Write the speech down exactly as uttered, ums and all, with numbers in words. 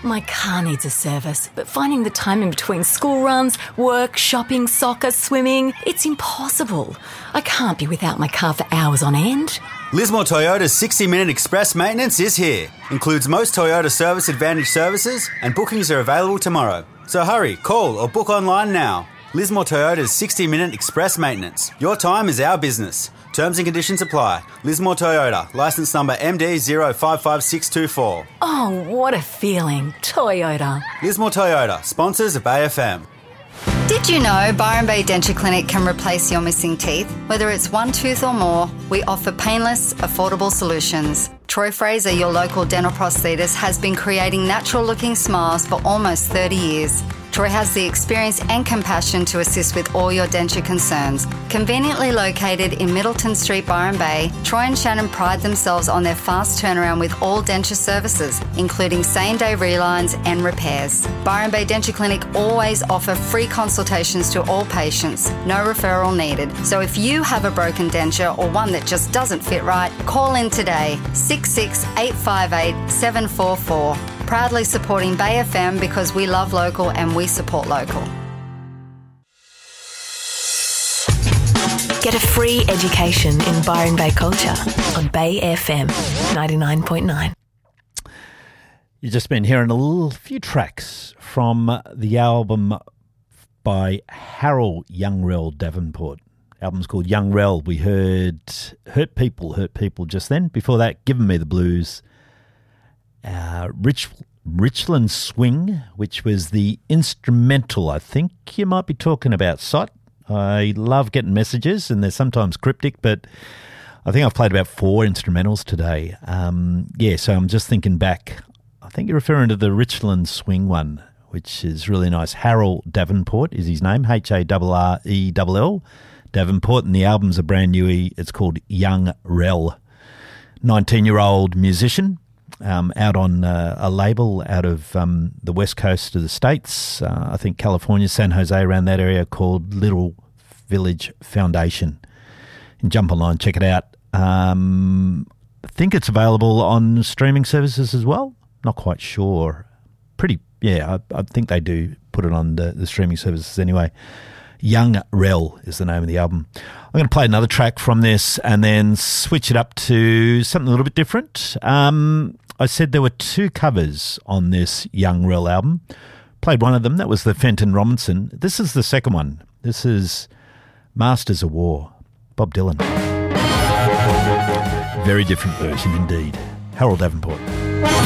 My car needs a service, but finding the time in between school runs, work, shopping, soccer, swimming, it's impossible. I can't be without my car for hours on end. Lismore Toyota's sixty minute express maintenance is here. Includes most Toyota Service Advantage services, and bookings are available tomorrow. So hurry, call or book online now. Lismore Toyota's sixty minute express maintenance. Your time is our business. Terms and conditions apply. Lismore Toyota, licence number M D zero five five six two four. Oh, what a feeling. Toyota. Lismore Toyota, sponsors of A F M. Did you know Byron Bay Denture Clinic can replace your missing teeth? Whether it's one tooth or more, we offer painless, affordable solutions. Troy Fraser, your local dental prosthetist, has been creating natural-looking smiles for almost thirty years. Troy has the experience and compassion to assist with all your denture concerns. Conveniently located in Middleton Street, Byron Bay, Troy and Shannon pride themselves on their fast turnaround with all denture services, including same-day relines and repairs. Byron Bay Denture Clinic always offer free consultations to all patients, no referral needed. So if you have a broken denture or one that just doesn't fit right, call in today, six six eight five eight seven four four. Proudly supporting Bay F M because we love local and we support local. Get a free education in Byron Bay culture on Bay F M ninety-nine point nine. You've just been hearing a little few tracks from the album by Harold Youngrell Davenport. The album's called Youngrell. We heard Hurt People, Hurt People just then. Before that, Giving Me the Blues. Uh, Rich, Richland Swing, which was the instrumental. I think you might be talking about Sot. I love getting messages, and they're sometimes cryptic, but I think I've played about four instrumentals today. Um, yeah, so I'm just thinking back. I think you're referring to the Richland Swing one, which is really nice. Harold Davenport is his name, H A R R E L L, Davenport, and the album's a brand new. It's called Young Rel. nineteen-year-old musician. Um, out on uh, a label out of um, the west coast of the States, uh, I think California, San Jose, around that area, called Little Village Foundation. And jump online, check it out. Um, I think it's available on streaming services as well. Not quite sure. Pretty, yeah, I, I think they do put it on the, the streaming services anyway. Young Rel is the name of the album. I'm going to play another track from this and then switch it up to something a little bit different. Um, I said there were two covers on this Young Rel album. Played one of them. That was the Fenton Robinson. This is the second one. This is Masters of War, Bob Dylan. Very different version indeed. Harold Davenport.